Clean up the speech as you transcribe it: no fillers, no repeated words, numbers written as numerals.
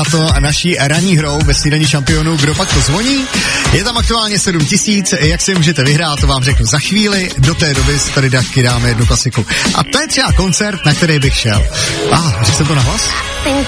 na to naší ranní hrou ve snídaní šampionů. Kdo pak to zvoní? Je tam aktuálně 7 000, jak si můžete vyhrát, to vám řeknu za chvíli. Do té doby si tady dáme jednu klasiku. A to je třeba koncert, na který bych šel. Řekl jsem to nahlas?